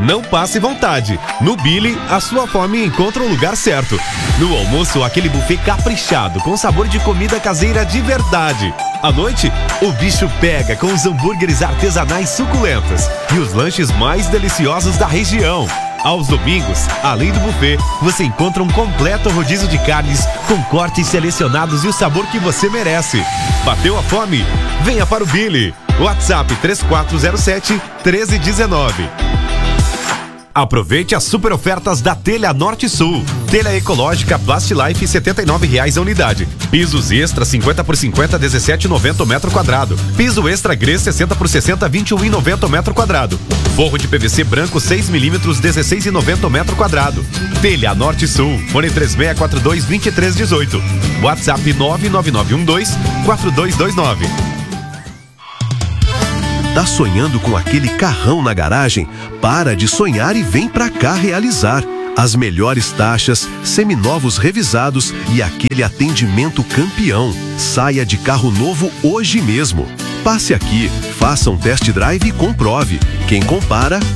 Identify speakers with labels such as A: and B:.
A: Não passe vontade. No Billy, a sua fome encontra o lugar certo. No almoço, aquele buffet caprichado, com sabor de comida caseira de verdade. À noite, o bicho pega com os hambúrgueres artesanais suculentos e os lanches mais deliciosos da região. Aos domingos, além do buffet, você encontra um completo rodízio de carnes com cortes selecionados e o sabor que você merece. Bateu a fome? Venha para o Billy. WhatsApp 3407-1319. Aproveite as super ofertas da Telha Norte Sul. Telha ecológica Plastilife, R$ 79,00 a unidade. Pisos extra 50 por 50, 17,90 o metro quadrado. Piso extra Grê 60 por 60, 21,90 o metro quadrado. Forro de PVC branco 6 mm, 16,90 o metro quadrado. Telha Norte Sul. Fone 3642-2318. WhatsApp 99912-4229.
B: Tá sonhando com aquele carrão na garagem? Para de sonhar e vem pra cá realizar. As melhores taxas, seminovos revisados e aquele atendimento campeão. Saia de carro novo hoje mesmo. Passe aqui, faça um test drive e comprove. Quem compara